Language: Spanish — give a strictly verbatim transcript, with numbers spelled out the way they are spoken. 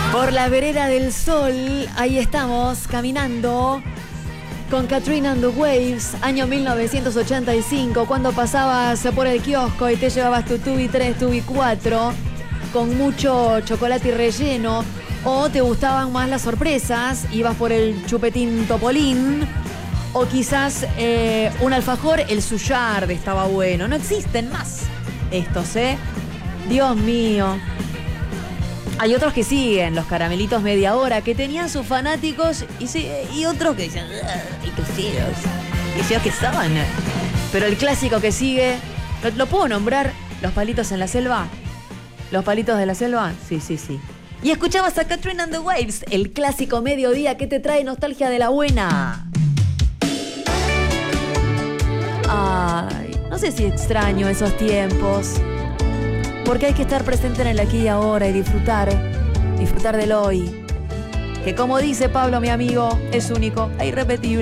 Por la vereda del sol, ahí estamos, caminando con Katrina and the Waves, año mil novecientos ochenta y cinco, cuando pasabas por el kiosco y te llevabas tu Tubi tres, Tubi cuatro, con mucho chocolate y relleno, o te gustaban más las sorpresas, ibas por el chupetín Topolín, o quizás eh, un alfajor, el Suyard estaba bueno. No existen más estos, ¿eh? Dios mío. Hay otros que siguen, los caramelitos media hora, que tenían sus fanáticos y, sí, y otros que dicen, ¿y qué feos? ¿Qué feos que son? Pero el clásico que sigue, ¿lo, ¿lo puedo nombrar? ¿Los palitos en la selva? ¿Los palitos de la selva? Sí, sí, sí. Y escuchabas a Katrina and the Waves, el clásico mediodía que te trae nostalgia de la buena. Ay, no sé si extraño esos tiempos. Porque hay que estar presente en el aquí y ahora y disfrutar, disfrutar del hoy. Que como dice Pablo, mi amigo, es único e irrepetible.